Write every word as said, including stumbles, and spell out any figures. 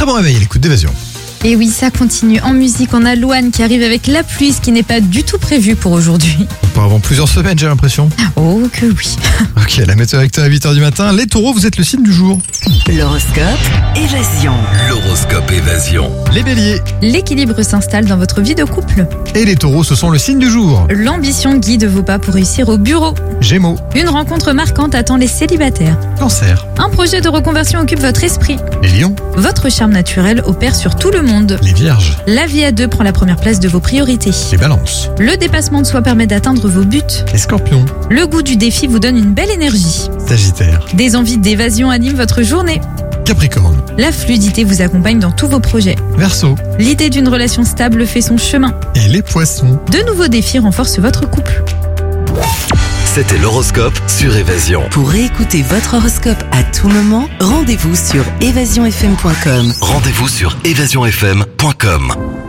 Très bon réveil, l'écoute d'Évasion. Et oui, ça continue. En musique, on a Louane qui arrive avec la pluie, ce qui n'est pas du tout prévu pour aujourd'hui. Pas avant plusieurs semaines, j'ai l'impression. Oh que oui. Ok, la météo avec toi à huit heures du matin. Les taureaux, vous êtes le signe du jour. L'horoscope Évasion. L'horoscope Évasion. Les béliers L'équilibre s'installe dans votre vie de couple. et les taureaux, ce sont le signe du jour. L'ambition guide vos pas pour réussir au bureau. Gémeaux, Une rencontre marquante attend les célibataires. cancer, Un projet de reconversion occupe votre esprit. les lions, Votre charme naturel opère sur tout le monde. les vierges, La vie à deux prend la première place de vos priorités. les balances, Le dépassement de soi permet d'atteindre vos buts. les scorpions, Le goût du défi vous donne une belle énergie. sagittaire, Des envies d'évasion animent votre journée. capricorne, La fluidité vous accompagne dans tous vos projets. verseau L'idée d'une relation stable fait son chemin. et les poissons. De nouveaux défis renforcent votre couple. C'était l'horoscope sur Évasion. Pour réécouter votre horoscope à tout moment, rendez-vous sur évasion f m point com. Rendez-vous sur évasion f m point com.